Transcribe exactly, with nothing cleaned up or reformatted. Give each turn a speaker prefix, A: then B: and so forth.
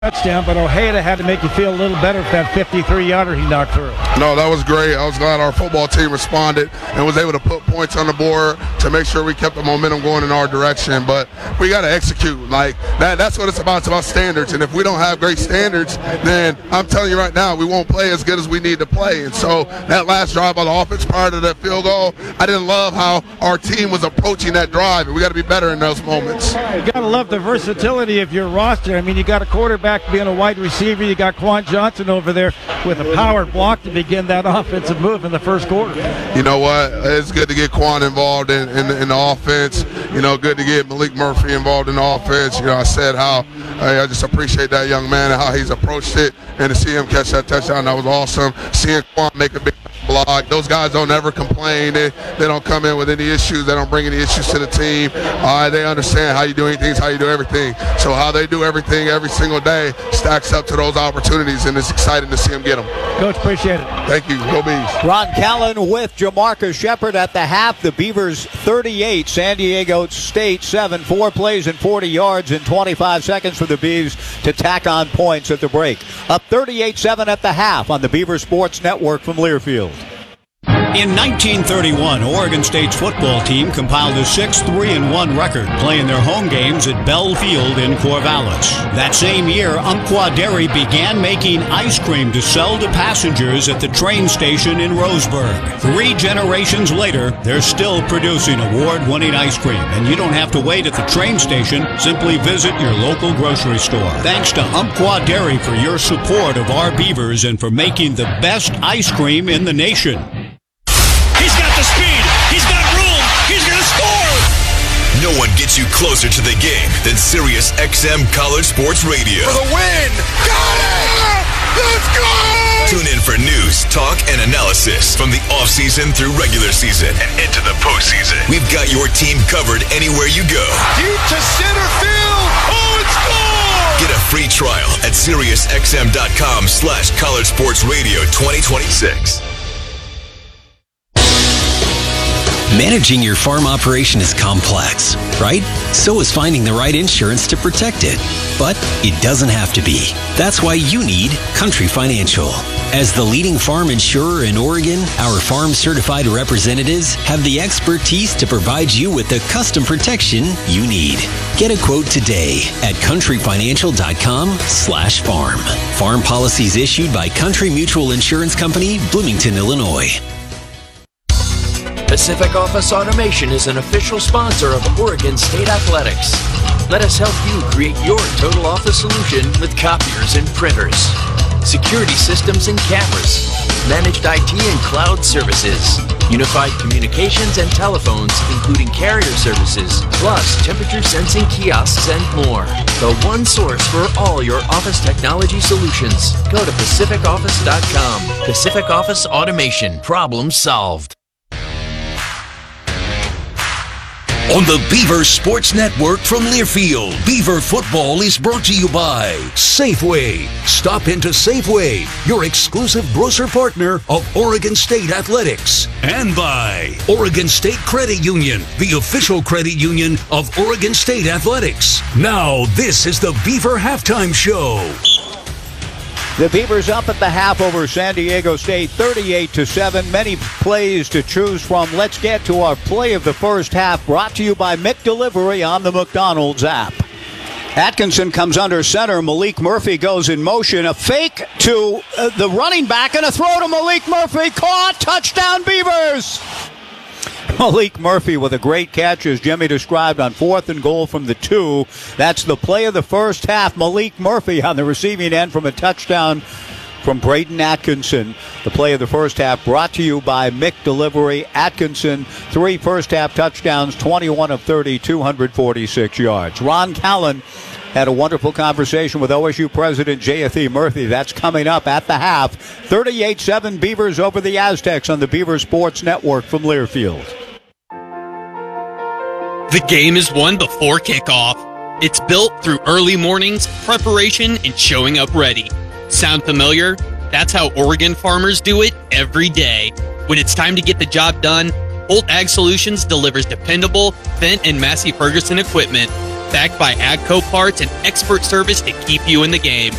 A: touchdown, but Ojeda had to make you feel a little better for that fifty-three-yarder he knocked through.
B: No, that was great. I was glad our football team responded and was able to put points on the board to make sure we kept the momentum going in our direction. But we got to execute. Like that, that's what it's about. It's about standards. And if we don't have great standards, then I'm telling you right now, we won't play as good as we need to play. And so that last drive by the offense prior to that field goal, I didn't love how our team was approaching that drive. And we got to be better in those moments.
A: You got to love the versatility of your roster. I mean, you got a quarterback being a wide receiver. You got Quan Johnson over there with a power block to begin that offensive move in the first quarter.
B: You know what? It's good to get Quan involved in, in, in the offense. You know, good to get Malik Murphy involved in the offense. You know, I said how hey, I just appreciate that young man and how he's approached it, and to see him catch that touchdown, that was awesome. Seeing Quan make a big block. Those guys don't ever complain. They, they don't come in with any issues. They don't bring any issues to the team. Uh, they understand how you do anything is how you do everything. So how they do everything every single day stacks up to those opportunities, and it's exciting to see them get them.
A: Coach, appreciate it.
B: Thank you. Go Bees.
C: Ron Callan with Jamarcus Shepard at the half. The Beavers thirty-eight, San Diego State seven. Four plays and forty yards in twenty-five seconds for the Beavs to tack on points at the break. Up thirty-eight seven at the half on the Beaver Sports Network from Learfield.
D: In nineteen thirty-one, Oregon State's football team compiled a six three and one record, playing their home games at Bell Field in Corvallis. That same year, Umpqua Dairy began making ice cream to sell to passengers at the train station in Roseburg. Three generations later, they're still producing award-winning ice cream, and you don't have to wait at the train station. Simply visit your local grocery store. Thanks to Umpqua Dairy for your support of our Beavers and for making the best ice cream in the nation.
E: He's got the speed. He's got room. He's going to score.
F: No one gets you closer to the game than Sirius X M College Sports Radio.
G: For the win. Got it. Let's go.
F: Tune in for news, talk, and analysis from the offseason through regular season and into the postseason. We've got your team covered anywhere you go.
G: Deep to center field. Oh, it's gone.
F: Get a free trial at SiriusXM.com slash College Sports Radio twenty twenty-six.
H: Managing your farm operation is complex, right? So is finding the right insurance to protect it. But it doesn't have to be. That's why you need Country Financial. As the leading farm insurer in Oregon, our farm certified representatives have the expertise to provide you with the custom protection you need. Get a quote today at countryfinancial.com slash farm. Farm policies issued by Country Mutual Insurance Company, Bloomington, Illinois.
I: Pacific Office Automation is an official sponsor of Oregon State Athletics. Let us help you create your total office solution with copiers and printers, security systems and cameras, managed I T and cloud services, unified communications and telephones, including carrier services, plus temperature sensing kiosks and more. The one source for all your office technology solutions. Go to pacific office dot com. Pacific Office Automation. Problem solved.
F: On the Beaver Sports Network from Learfield, Beaver Football is brought to you by Safeway. Stop into Safeway, your exclusive grocer partner of Oregon State Athletics. And by Oregon State Credit Union, the official credit union of Oregon State Athletics. Now, this is the Beaver Halftime Show.
C: The Beavers up at the half over San Diego State, thirty-eight to seven. Many plays to choose from. Let's get to our play of the first half, brought to you by McDelivery on the McDonald's app. Atkinson comes under center. Malik Murphy goes in motion. A fake to uh, the running back and a throw to Malik Murphy. Caught. Touchdown, Beavers. Malik Murphy with a great catch, as Jimmy described, on fourth and goal from the two. That's the play of the first half. Malik Murphy on the receiving end from a touchdown from Braden Atkinson. The play of the first half brought to you by McDelivery. Atkinson, three first half touchdowns, twenty-one of thirty, two hundred forty-six yards. Ron Callan had a wonderful conversation with O S U President J F E Murphy. That's coming up at the half. thirty-eight seven Beavers over the Aztecs on the Beaver Sports Network from Learfield.
J: The game is won before kickoff. It's built through early mornings, preparation, and showing up ready. Sound familiar? That's how Oregon farmers do it every day. When it's time to get the job done, Holt Ag Solutions delivers dependable Fendt and Massey Ferguson equipment. backed by AGCO parts and expert service to keep you in the game.